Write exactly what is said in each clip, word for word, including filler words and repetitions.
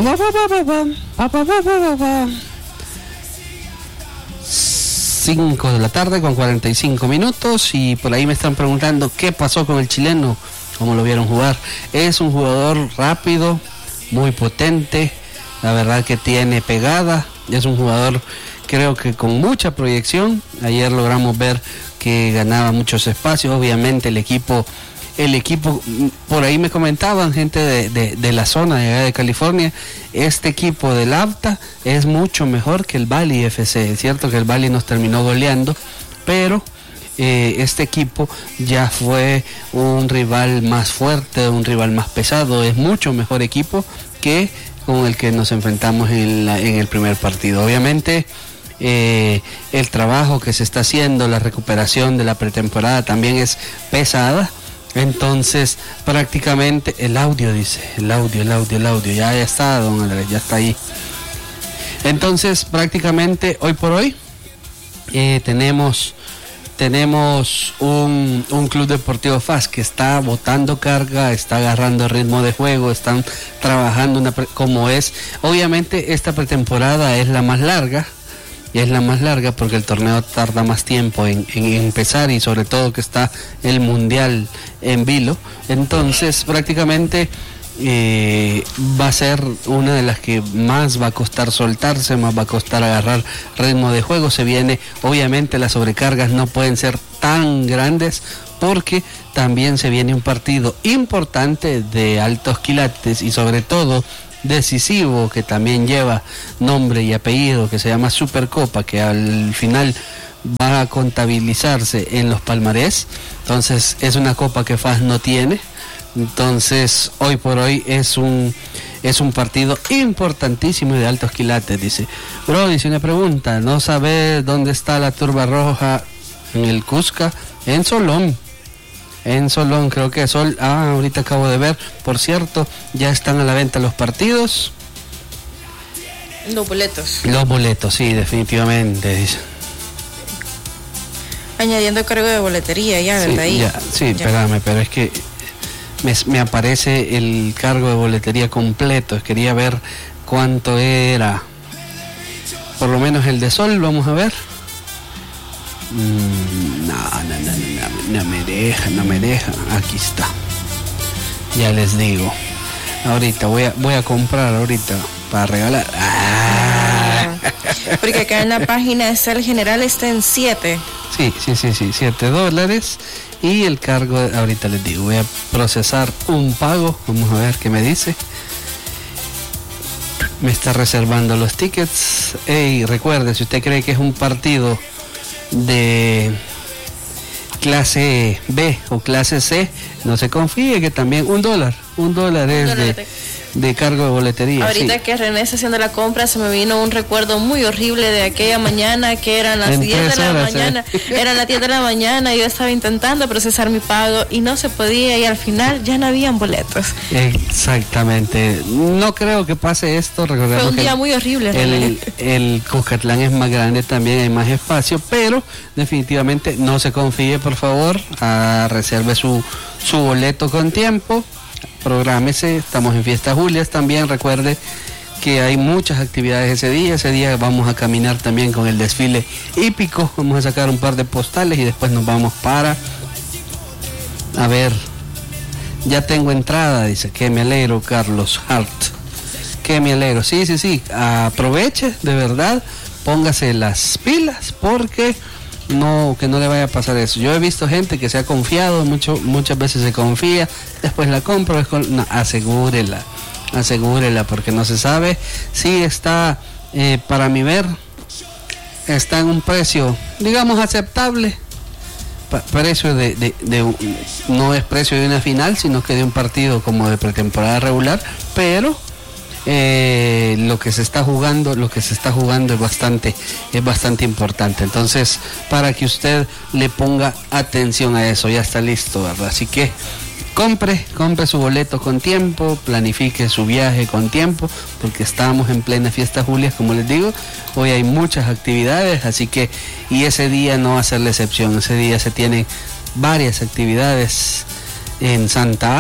Pa, pa, pa, pa, pa, pa, pa, pa, pa, pa. cinco de la tarde con cuarenta y cinco minutos, y por ahí me están preguntando qué pasó con el chileno, cómo lo vieron jugar. Es un jugador rápido, muy potente, la verdad que tiene pegada, es un jugador creo que con mucha proyección. Ayer logramos ver que ganaba muchos espacios, obviamente el equipo el equipo, por ahí me comentaban gente de, de, de la zona de, de California, este equipo del A B T A es mucho mejor que el Valley F C. Es cierto que el Valley nos terminó goleando, pero eh, este equipo ya fue un rival más fuerte, un rival más pesado, es mucho mejor equipo que con el que nos enfrentamos en, la, en el primer partido. Obviamente eh, el trabajo que se está haciendo, la recuperación de la pretemporada también es pesada. Entonces, prácticamente el audio dice, el audio, el audio, el audio, ya, ya está, don Andrés, ya está ahí. Entonces, prácticamente hoy por hoy eh, tenemos tenemos un, un Club Deportivo F A S que está botando carga, está agarrando ritmo de juego, están trabajando una pre- como es. Obviamente esta pretemporada es la más larga. Y es la más larga porque el torneo tarda más tiempo en, en empezar, y sobre todo que está el Mundial en vilo. Entonces prácticamente eh, va a ser una de las que más va a costar soltarse, más va a costar agarrar ritmo de juego. Se viene, obviamente las sobrecargas no pueden ser tan grandes porque también se viene un partido importante de altos quilates y sobre todo decisivo, que también lleva nombre y apellido, que se llama Supercopa, que al final va a contabilizarse en los palmarés. Entonces es una copa que F A S no tiene. Entonces hoy por hoy es un es un partido importantísimo y de altos quilates. Dice, bro, dice una pregunta, ¿no sabes dónde está la Turba Roja en el Cusca? En Solón. En Solón, creo que Sol, ah, ahorita acabo de ver, por cierto, ya están a la venta los partidos. Los boletos. Los boletos, sí, definitivamente, dice. Añadiendo cargo de boletería ya, sí, ¿verdad? Ahí. Ya, sí, ya. Espérame, pero es que me, me aparece el cargo de boletería completo, quería ver cuánto era. Por lo menos el de Sol, vamos a ver. Mm, no, no, no, no, no me deja, no me deja. Aquí está. Ya les digo. Ahorita voy a voy a comprar ahorita para regalar. Ah. Porque acá en la página está el general, está en siete. Sí, sí, sí, sí, siete dólares. Y el cargo, ahorita les digo, voy a procesar un pago. Vamos a ver qué me dice. Me está reservando los tickets. Ey, recuerde, si usted cree que es un partido de clase B o clase C, no se confíe, que también un dólar, un dólar es un dólar de, de cargo de boletería. Ahorita sí, que René está haciendo la compra, se me vino un recuerdo muy horrible de aquella mañana que eran las diez de la horas, mañana, ¿eh? Eran las diez de la mañana y yo estaba intentando procesar mi pago y no se podía, y al final ya no habían boletos. Exactamente, no creo que pase esto. Recordemos fue un día el, muy horrible. El, el Cuscatlán es más grande, también hay más espacio, pero definitivamente no se confíe, por favor, a reserve su, su boleto con tiempo. Prográmese, estamos en Fiestas Julias también, recuerde que hay muchas actividades ese día, ese día vamos a caminar también con el desfile hípico, vamos a sacar un par de postales y después nos vamos para, a ver, ya tengo entrada, dice, que me alegro, Carlos Hart, que me alegro, sí, sí, sí, aproveche, de verdad, póngase las pilas, porque no, que no le vaya a pasar eso. Yo he visto gente que se ha confiado, mucho, muchas veces se confía, después la compra, después, no, asegúrela, asegúrela, porque no se sabe si está, eh, para mi ver, está en un precio, digamos, aceptable, pa- precio de, de, de, no es precio de una final, sino que de un partido como de pretemporada regular, pero Eh, lo que se está jugando, lo que se está jugando es bastante, es bastante importante. Entonces, para que usted le ponga atención a eso, ya está listo, ¿verdad? Así que compre, compre su boleto con tiempo, planifique su viaje con tiempo, porque estamos en plena Fiesta Julia, como les digo. Hoy hay muchas actividades, así que, y ese día no va a ser la excepción. Ese día se tienen varias actividades en Santa Ana,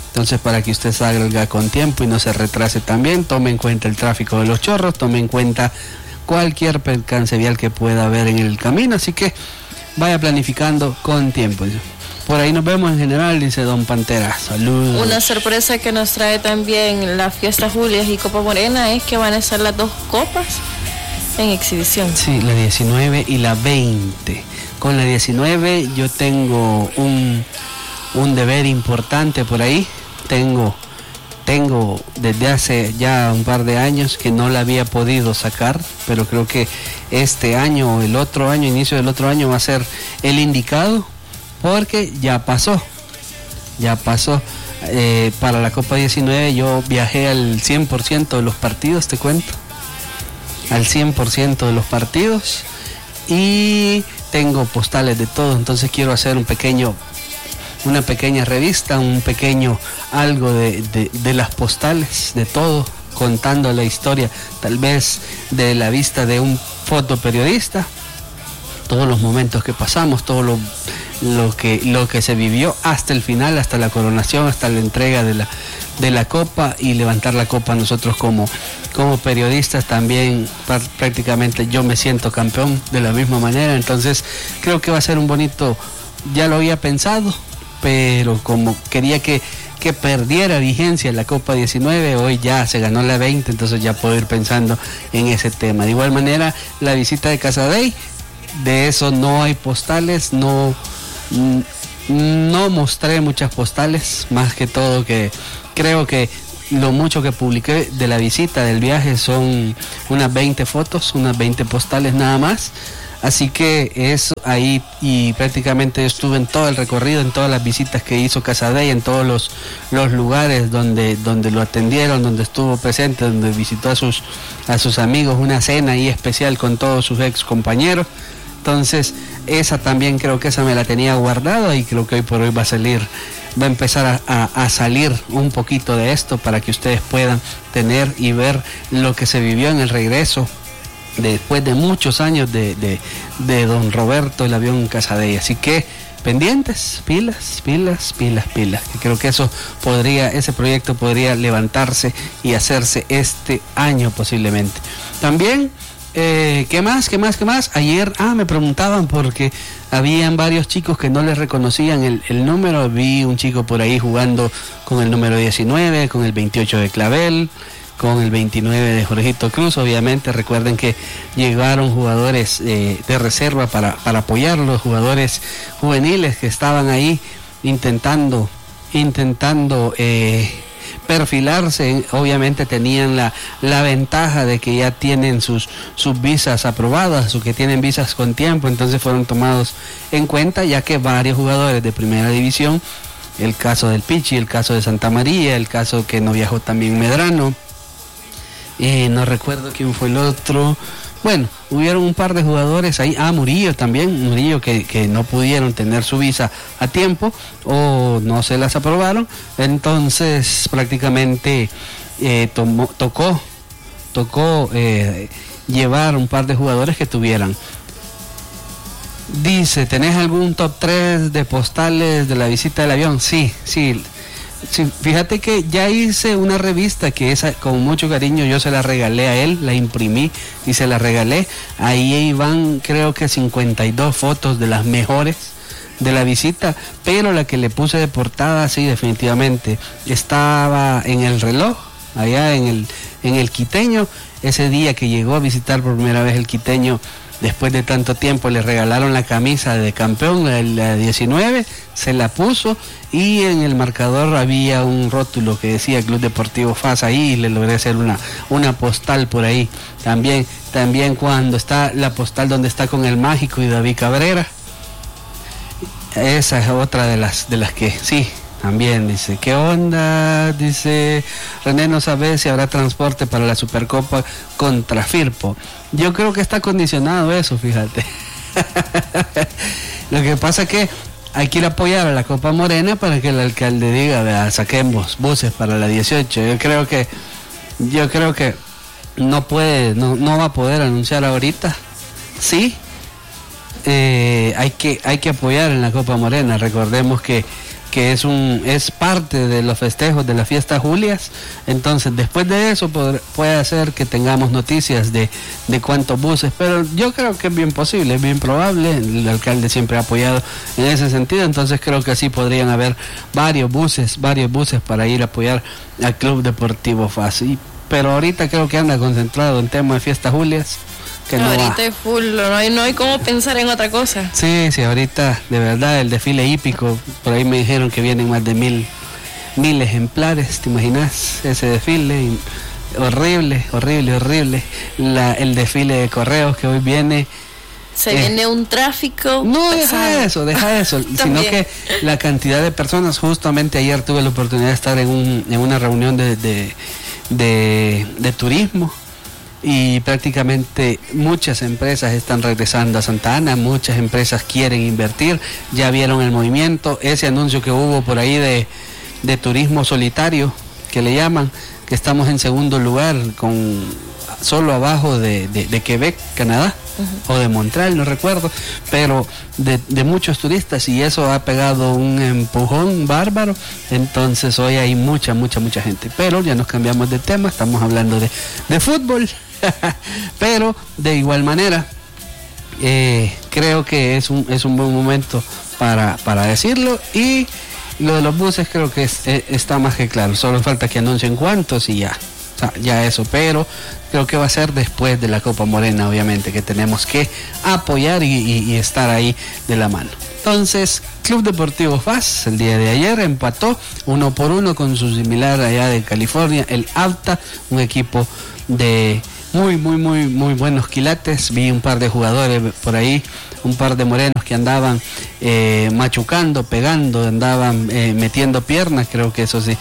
Entonces, para que usted salga con tiempo y no se retrase también, tome en cuenta el tráfico de Los Chorros, tome en cuenta cualquier percance vial que pueda haber en el camino, así que vaya planificando con tiempo. Por ahí nos vemos en general, dice Don Pantera. Saludos. Una sorpresa que nos trae también la Fiesta Julias y Copa Morena es que van a estar las dos copas en exhibición. Sí, la diecinueve y la veinte. Con la diecinueve yo tengo un, un deber importante por ahí. Tengo, tengo desde hace ya un par de años que no la había podido sacar, pero creo que este año o el otro año, inicio del otro año, va a ser el indicado. Porque ya pasó, ya pasó. Eh, para la Copa diecinueve yo viajé al cien por ciento de los partidos, te cuento. Al cien por ciento de los partidos. Y tengo postales de todo, entonces quiero hacer un pequeño, una pequeña revista, un pequeño algo de, de, de las postales, de todo, contando la historia, tal vez de la vista de un fotoperiodista. Todos los momentos que pasamos, todo lo, lo que lo que se vivió hasta el final, hasta la coronación, hasta la entrega de la de la copa y levantar la copa. Nosotros como como periodistas también prácticamente yo me siento campeón de la misma manera, entonces creo que va a ser un bonito, ya lo había pensado, pero como quería que que perdiera vigencia la Copa diecinueve, hoy ya se ganó la veinte, entonces ya puedo ir pensando en ese tema. De igual manera, la visita de Casadei, de eso no hay postales, no, no mostré muchas postales, más que todo que creo que lo mucho que publiqué de la visita, del viaje, son unas veinte fotos, unas veinte postales nada más. Así que eso ahí, y prácticamente estuve en todo el recorrido, en todas las visitas que hizo Casadei, en todos los, los lugares donde, donde lo atendieron, donde estuvo presente, donde visitó a sus, a sus amigos, una cena ahí especial con todos sus ex compañeros. Entonces esa también creo que esa me la tenía guardada y creo que hoy por hoy va a salir, va a empezar a, a, a salir un poquito de esto para que ustedes puedan tener y ver lo que se vivió en el regreso después de muchos años de, de, de don Roberto el avión Casadei. Así que pendientes, pilas, pilas, pilas, pilas, que creo que eso podría, ese proyecto podría levantarse y hacerse este año posiblemente. También Eh, ¿qué más? ¿Qué más? ¿Qué más? Ayer, ah, me preguntaban porque habían varios chicos que no les reconocían el, el número. Vi un chico por ahí jugando con el número diecinueve, con el veintiocho de Clavel, con el veintinueve de Jorgito Cruz. Obviamente recuerden que llegaron jugadores eh, de reserva para, para apoyar a los jugadores juveniles que estaban ahí intentando, intentando eh, perfilarse. Obviamente tenían la, la ventaja de que ya tienen sus, sus visas aprobadas o que tienen visas con tiempo, entonces fueron tomados en cuenta, ya que varios jugadores de primera división, el caso del Pichi, el caso de Santa María, el caso que no viajó también Medrano, eh, no recuerdo quién fue el otro. Bueno, hubieron un par de jugadores ahí, ah, Murillo también, Murillo que, que no pudieron tener su visa a tiempo o no se las aprobaron, entonces prácticamente eh, tomó, tocó, tocó eh, llevar un par de jugadores que tuvieran. Dice, ¿tenés algún top tres de postales de la visita del avión? Sí, sí. Sí, fíjate que ya hice una revista que esa con mucho cariño yo se la regalé a él, la imprimí y se la regalé. Ahí van creo que cincuenta y dos fotos de las mejores de la visita, pero la que le puse de portada, sí, definitivamente estaba en el reloj, allá en el, en el Quiteño, ese día que llegó a visitar por primera vez el Quiteño. Después de tanto tiempo le regalaron la camisa de campeón, la diecinueve, se la puso y en el marcador había un rótulo que decía Club Deportivo F A S ahí y le logré hacer una, una postal por ahí. También, también cuando está la postal donde está con el Mágico y David Cabrera, esa es otra de las, de las que sí. También dice, ¿qué onda? Dice, René, no sabe si habrá transporte para la Supercopa contra Firpo. Yo creo que está condicionado eso, fíjate. Lo que pasa es que hay que ir a apoyar a la Copa Morena para que el alcalde diga, vea, saquemos buses para la dieciocho. Yo creo que, yo creo que no puede, no, no va a poder anunciar ahorita. Sí, eh, hay que, hay que apoyar en la Copa Morena. Recordemos que que es un es parte de los festejos de la fiesta Julias. Entonces después de eso puede, puede ser que tengamos noticias de, de cuántos buses, pero yo creo que es bien posible, es bien probable. El alcalde siempre ha apoyado en ese sentido, entonces creo que así podrían haber varios buses, varios buses para ir a apoyar al Club Deportivo F A S. Y, pero ahorita creo que anda concentrado en tema de fiesta Julias. Que no ahorita va. es full, no hay, no hay cómo pensar en otra cosa. Sí, sí, ahorita de verdad el desfile hípico, por ahí me dijeron que vienen más de mil, mil ejemplares, ¿te imaginas? Ese desfile, y, horrible, horrible, horrible. La, el desfile de correos que hoy viene. Se eh, viene un tráfico. No, pesado. deja eso, deja eso, sino que la cantidad de personas, justamente ayer tuve la oportunidad de estar en, un, en una reunión de, de, de, de turismo. Y prácticamente muchas empresas están regresando a Santa Ana, muchas empresas quieren invertir, ya vieron el movimiento, ese anuncio que hubo por ahí de, de turismo solitario, que le llaman, que estamos en segundo lugar, con solo abajo de, de, de Quebec, Canadá, uh-huh. o de Montreal, no recuerdo, pero de, de muchos turistas, y eso ha pegado un empujón bárbaro. Entonces hoy hay mucha, mucha, mucha gente, pero ya nos cambiamos de tema, estamos hablando de, de fútbol. Pero de igual manera eh, creo que es un, es un buen momento para, para decirlo. Y lo de los buses creo que es, es, está más que claro, solo falta que anuncien cuántos y ya, o sea, ya eso, pero creo que va a ser después de la Copa Morena, obviamente, que tenemos que apoyar y, y, y estar ahí de la mano. Entonces, Club Deportivo F A S el día de ayer empató uno por uno con su similar allá de California, el Alta, un equipo de muy, muy, muy, muy buenos quilates. Vi un par de jugadores por ahí, un par de morenos que andaban eh, machucando, pegando, andaban eh, metiendo piernas, creo que eso sí.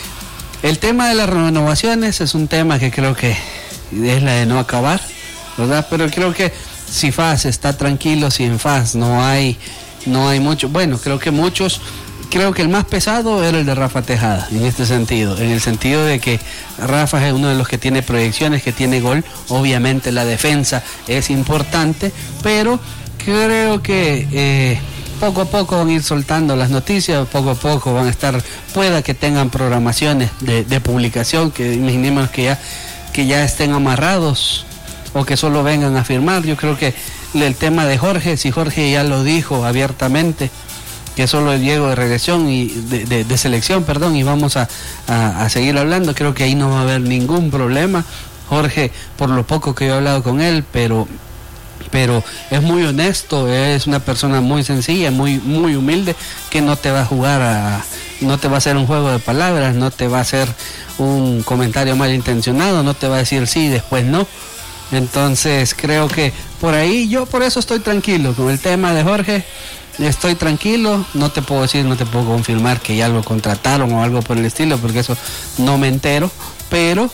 El tema de las renovaciones es un tema que creo que es la de no acabar, ¿verdad? Pero creo que si F A S está tranquilo, si en F A S no hay, no hay mucho, bueno, creo que muchos... Creo que el más pesado era el de Rafa Tejada, en este sentido, en el sentido de que Rafa es uno de los que tiene proyecciones, que tiene gol. Obviamente la defensa es importante, pero creo que eh, poco a poco van a ir soltando las noticias, poco a poco van a estar, pueda que tengan programaciones de, de publicación, que imaginemos que ya, que ya estén amarrados o que solo vengan a firmar. Yo creo que el tema de Jorge, si Jorge ya lo dijo abiertamente, que solo llego de regresión y de, de, de selección, perdón, y vamos a, a, a seguir hablando, creo que ahí no va a haber ningún problema. Jorge, por lo poco que yo he hablado con él, pero pero es muy honesto, es una persona muy sencilla, muy muy humilde, que no te va a jugar a, no te va a hacer un juego de palabras, no te va a hacer un comentario malintencionado, no te va a decir sí y después no. Entonces creo que por ahí, yo por eso estoy tranquilo con el tema de Jorge. Estoy tranquilo, no te puedo decir, no te puedo confirmar que ya lo contrataron o algo por el estilo, porque eso no me entero, pero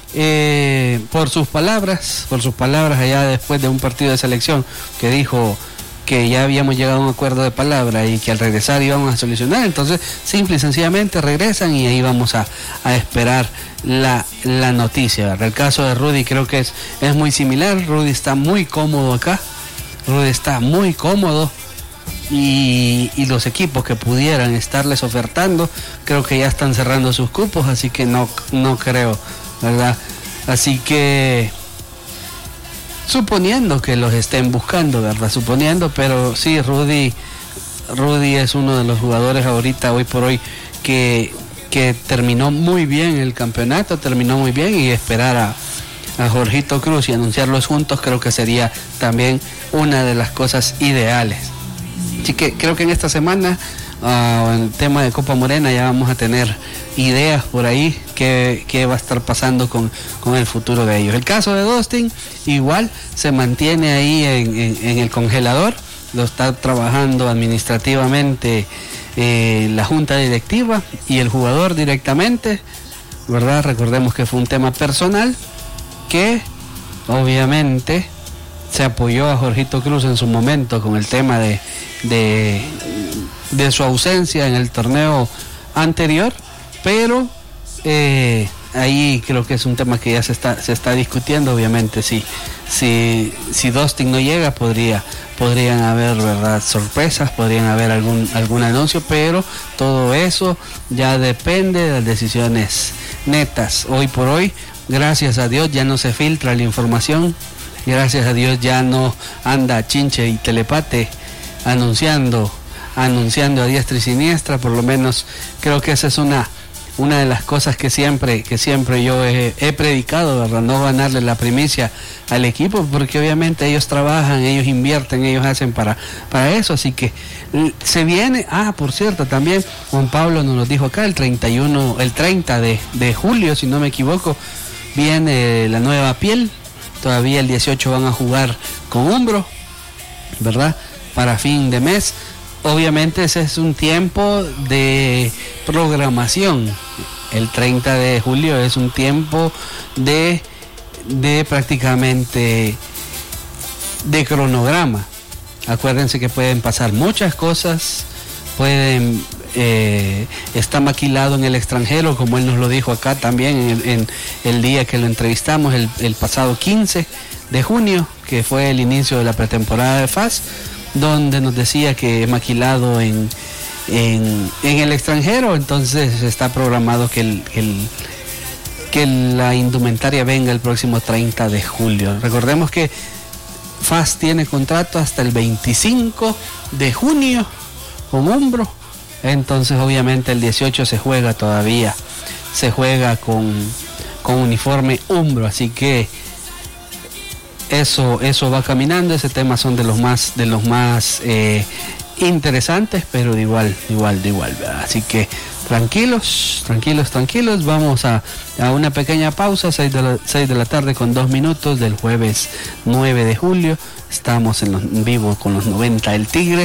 eh, por sus palabras, por sus palabras allá después de un partido de selección, que dijo que ya habíamos llegado a un acuerdo de palabra y que al regresar íbamos a solucionar, entonces simple y sencillamente regresan y ahí vamos a, a esperar la, la noticia, ¿verdad? El caso de Rudy creo que es, es muy similar. Rudy está muy cómodo acá, Rudy está muy cómodo. Y, y los equipos que pudieran estarles ofertando, creo que ya están cerrando sus cupos, así que no, no creo, ¿verdad? Así que suponiendo que los estén buscando, ¿verdad? Suponiendo, pero sí, Rudy, Rudy es uno de los jugadores ahorita, hoy por hoy, que, que terminó muy bien el campeonato, terminó muy bien, y esperar a, a Jorgito Cruz y anunciarlos juntos creo que sería también una de las cosas ideales. Así que creo que en esta semana, uh, en el tema de Copa Morena, ya vamos a tener ideas por ahí que, que va a estar pasando con, con el futuro de ellos. El caso de Dustin igual se mantiene ahí en, en, en el congelador, lo está trabajando administrativamente eh, la junta directiva y el jugador directamente, ¿verdad? Recordemos que fue un tema personal que obviamente se apoyó a Jorgito Cruz en su momento con el tema de, de, de su ausencia en el torneo anterior, pero eh, ahí creo que es un tema que ya se está se está discutiendo. Obviamente si si si Dustin no llega podría podrían haber, verdad, sorpresas, podrían haber algún algún anuncio, pero todo eso ya depende de las decisiones netas. Hoy por hoy, gracias a Dios, ya no se filtra la información, gracias a Dios ya no anda Chinche y Telepate anunciando anunciando a diestra y siniestra. Por lo menos creo que esa es una una de las cosas que siempre que siempre yo he, he predicado, ¿verdad? No ganarle la primicia al equipo, porque obviamente ellos trabajan, ellos invierten, ellos hacen para para eso. Así que se viene, ah, por cierto, también Juan Pablo nos lo dijo acá, el treinta y uno, el treinta de, de julio, si no me equivoco, viene la nueva piel. Todavía el dieciocho van a jugar con Umbro, ¿verdad? Para fin de mes. Obviamente ese es un tiempo de programación. El treinta de julio es un tiempo de, de prácticamente de cronograma. Acuérdense que pueden pasar muchas cosas, pueden eh, está maquilado en el extranjero, como él nos lo dijo acá también en el, en el día que lo entrevistamos, el, el pasado quince de junio, que fue el inicio de la pretemporada de F A S, donde nos decía que maquilado en, en, en el extranjero. Entonces está programado que, el, el, que la indumentaria venga el próximo treinta de julio. Recordemos que F A S tiene contrato hasta el veinticinco de junio con Umbro, entonces obviamente el dieciocho se juega todavía, se juega con, con uniforme Umbro, así que Eso, eso va caminando. Ese tema son de los más, de los más eh, interesantes, pero de igual, de igual, de igual, ¿verdad? Así que tranquilos, tranquilos, tranquilos. Vamos a, a una pequeña pausa, seis de la, seis de la tarde con dos minutos del jueves nueve de julio. Estamos en, los, en vivo con los noventa del Tigre.